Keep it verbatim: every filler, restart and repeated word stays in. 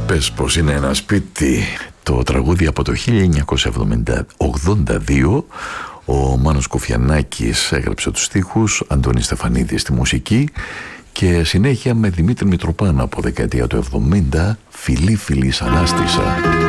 Πες πως είναι ένα σπίτι. Το τραγούδι από το χίλια εννιακόσια ογδόντα δύο. Ο Μάνος Κοφιανάκης έγραψε τους στίχους, Αντώνης Στεφανίδης στη μουσική, και συνέχεια με Δημήτρη Μητροπάνο από δεκαετία του εβδομήντα, Φιλί φιλί σ' ανάστησα.